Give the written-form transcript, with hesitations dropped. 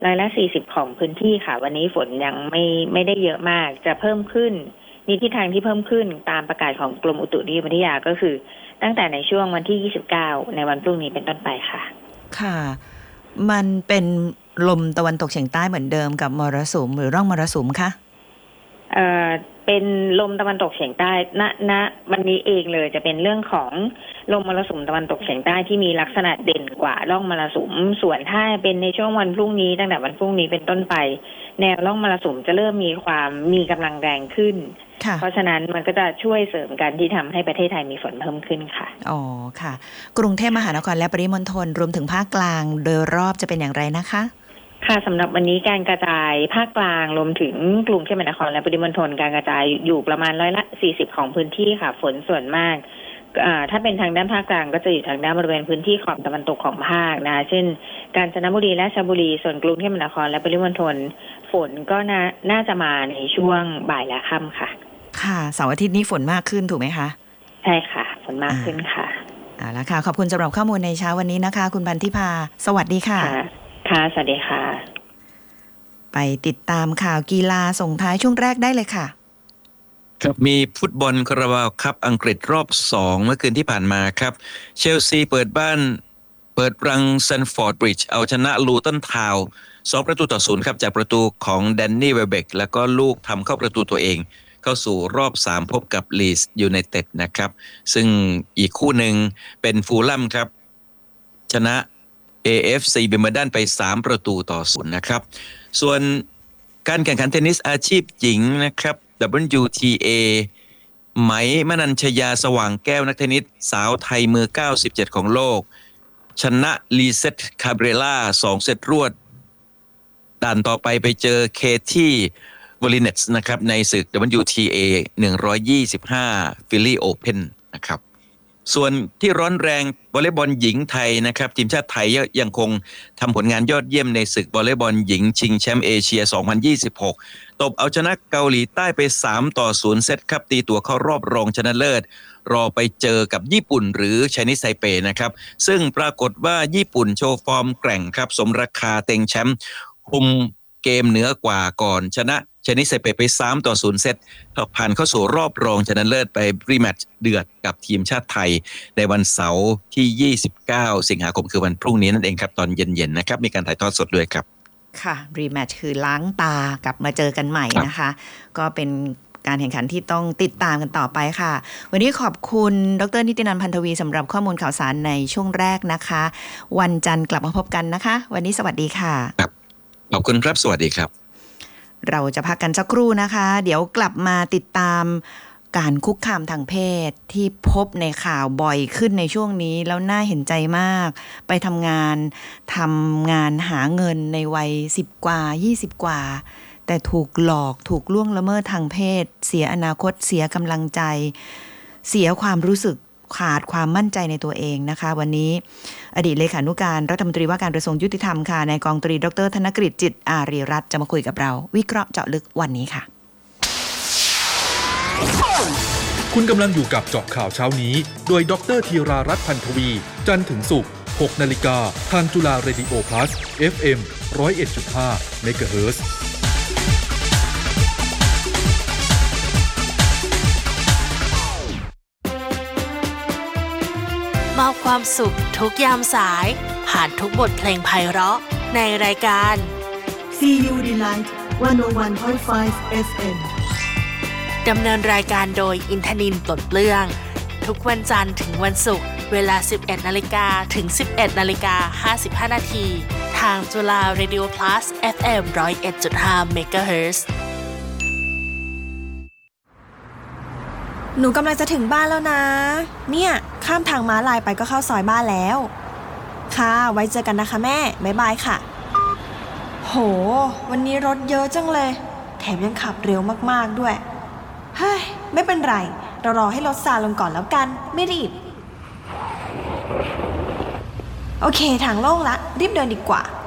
40%ของพื้นที่ค่ะวันนี้ฝนยังไม่ได้เยอะมากจะเพิ่มขึ้นมีทิศทางที่เพิ่มขึ้นตามประกาศของกรมอุตุนิยมวิทยาก็คือตั้งแต่ในช่วงวันที่29ในวันพรุ่งนี้เป็นต้นไปค่ะค่ะมันเป็นลมตะวันตกเฉียงใต้เหมือนเดิมกับมรสุมหรือร่องมรสุมคะเป็นลมตะวันตกเฉียงใต้ณวันนี้เองเลยจะเป็นเรื่องของลมมรสุมตะวันตกเฉียงใต้ที่มีลักษณะเด่นกว่าร่องมรสุมส่วนถ้าเป็นในช่วงวันพรุ่งนี้ตั้งแต่วันพรุ่งนี้เป็นต้นไปแนวร่องมรสุมจะเริ่มมีกำลังแรงขึ้นเพราะฉะนั้นมันก็จะช่วยเสริมกันที่ทำให้ประเทศไทยมีฝนเพิ่มขึ้นค่ะอ๋อค่ะกรุงเทพมหานครและปริมณฑลรวมถึงภาคกลางโดยรอบจะเป็นอย่างไรนะคะค่ะสำหรับวันนี้การกระจายภาคกลางรวมถึงกรุงเทพมหานครและปริมณฑลการกระจายอยู่ประมาณ40%ของพื้นที่ค่ะฝนส่วนมากถ้าเป็นทางด้านภาคกลางก็จะอยู่ทางด้านบริเวณพื้นที่ขอบตะวันตกของภาคนะเช่นกาญจนบุรีและราชบุรีส่วนกรุงเทพมหานครและปริมณฑลฝนก็น่าจะมาในช่วงบ่ายและค่ำค่ะค่ะเสาร์อาทิตย์นี้ฝนมากขึ้นถูกไหมคะใช่ค่ะฝนมากขึ้นค่ะแล้วค่ะขอบคุณสำหรับข้อมูลในเช้าวันนี้นะคะคุณพันธิพาสวัสดีค่ะค่ะสวัสดีค่ะไปติดตามข่าวกีฬาส่งท้ายช่วงแรกได้เลยค่ะครับมีฟุตบอลคาราบาวคัพอังกฤษรอบ2เมื่อคืนที่ผ่านมาครับเชลซีเปิดรังซันฟอร์ดบริดจ์เอาชนะลูตันทาวน์2-0ครับจากประตูของแดนนี่เวเบกแล้วก็ลูกทำเข้าประตูตัวเองเข้าสู่รอบ3พบกับลีดส์ยูไนเต็ดนะครับซึ่งอีกคู่หนึ่งเป็นฟูลแลมครับชนะ AFC เบอร์ดันไป3-0นะครับส่วนการแข่งขันเทนนิสอาชีพหญิงนะครับ WTA ไหมมนัญชยาสว่างแก้วนักเทนนิสสาวไทยมือ97ของโลกชนะลีเซตคาเบรล่า2เซตรวดด่านต่อไปเจอเคที่วอลิเนตส์นะครับในศึก WTA 125 Philly Open นะครับส่วนที่ร้อนแรงวอลเลย์บอลหญิงไทยนะครับทีมชาติไทยยังคงทำผลงานยอดเยี่ยมในศึกวอลเลย์บอลหญิงชิงแชมป์เอเชีย 2026 ตบเอาชนะเกาหลีใต้ไป3-0 เซตครับตีตัวเข้ารอบรองชนะเลิศรอไปเจอกับญี่ปุ่นหรือไชนีสไทเปนะครับซึ่งปรากฏว่าญี่ปุ่นโชว์ฟอร์มแกร่งครับสมราคาเต็งแชมป์คุมเกมเหนือกว่าก่อนชนะไชนีสไทเปไป3-0 เซตผ่านเข้าสู่รอบรองชนะเลิศไปรีแมตช์เดือดกับทีมชาติไทยในวันเสาร์ที่29สิงหาคมคือวันพรุ่งนี้นั่นเองครับตอนเย็นๆนะครับมีการถ่ายทอดสดด้วยครับค่ะรีแมตช์คือล้างตากลับมาเจอกันใหม่นะคะก็เป็นการแข่งขันที่ต้องติดตามกันต่อไปค่ะวันนี้ขอบคุณดร.นิตินันท์ พันธวีสำหรับข้อมูลข่าวสารในช่วงแรกนะคะวันจันทร์กลับมาพบกันนะคะวันนี้สวัสดีค่ะครับขอบคุณครับสวัสดีครับเราจะพักกันสักครู่นะคะเดี๋ยวกลับมาติดตามการคุกคามทางเพศที่พบในข่าวบ่อยขึ้นในช่วงนี้แล้วน่าเห็นใจมากไปทำงานหาเงินในวัย10 กว่า20 กว่าแต่ถูกหลอกถูกล่วงละเมิดทางเพศเสียอนาคตเสียกำลังใจเสียความรู้สึกขาดความมั่นใจในตัวเองนะคะวันนี้อดีตเลขานุการรัฐมนตรีว่าการกระทรวงยุติธรรมค่ะนายกองตรีดร.ธนกฤษจิตอารีรัตน์จะมาคุยกับเราวิเคราะห์เจาะลึกวันนี้ค่ะคุณกำลังอยู่กับเจาะข่าวเช้านี้โดยดร.ธีรารัตน์ พันธวีจันทร์ถึงศุกร์ 6 นาฬิกาทางจุฬาเรดิโอ Plus FM 101.5 เมกะเฮิรตซ์มอบความสุขทุกยามสายผ่านทุกบทเพลงไพเราะในรายการ CU Delight 101.5 FM ดำเนินรายการโดยอินทนินท์ ปลดเปลื้องทุกวันจันทร์ถึงวันศุกร์เวลา 11 นาฬิกาถึง 11 นาฬิกา 55 นาทีทางจุฬา Radio Plus FM 101.5 เมกะเฮิรตซ์หนูกำลังจะถึงบ้านแล้วนะเนี่ยข้ามทางม้าลายไปก็เข้าซอยบ้านแล้วค่ะไว้เจอกันนะคะแม่บ๊ายบายค่ะโหวันนี้รถเยอะจังเลยแถมยังขับเร็วมากๆด้วยเฮ้ยไม่เป็นไรเรารอให้รถซาลงก่อนแล้วกันไม่รีบโอเคทางโล่งละรีบเดินดีกว่า